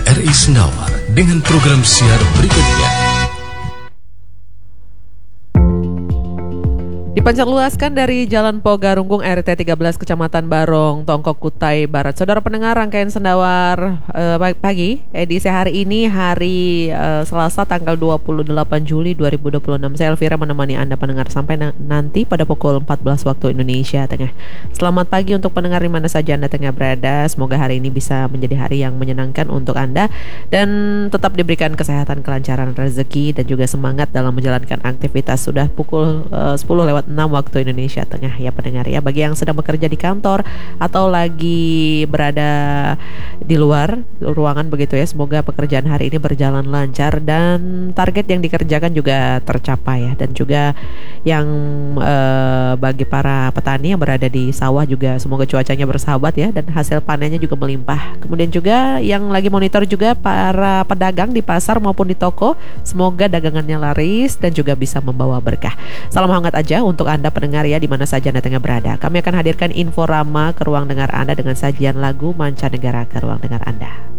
RRI Senawar dengan program siar berikutnya. Dipancarluaskan dari Jalan Pogarunggung RT 13 Kecamatan Barong, Tongkok, Kutai Barat. Saudara pendengar, rangkaian Sendawar pagi edisi hari ini, hari Selasa tanggal 28 Juli 2026. Saya Elvira menemani Anda pendengar sampai nanti pada pukul 14 waktu Indonesia Tengah. Selamat pagi untuk pendengar di mana saja Anda tengah berada. Semoga hari ini bisa menjadi hari yang menyenangkan untuk Anda dan tetap diberikan kesehatan, kelancaran rezeki dan juga semangat dalam menjalankan aktivitas. Sudah pukul 10:06 waktu Indonesia Tengah ya pendengar ya. Bagi yang sedang bekerja di kantor atau lagi berada di luar ruangan begitu ya, semoga pekerjaan hari ini berjalan lancar dan target yang dikerjakan juga tercapai ya. Dan juga yang bagi para petani yang berada di sawah juga semoga cuacanya bersahabat ya dan hasil panennya juga melimpah. Kemudian juga yang lagi monitor juga para pedagang di pasar maupun di toko, semoga dagangannya laris dan juga bisa membawa berkah. Salam hangat aja untuk Anda pendengar ya di mana saja Anda tengah berada. Kami akan hadirkan Inforama ke ruang dengar Anda dengan sajian lagu mancanegara ke ruang dengar Anda.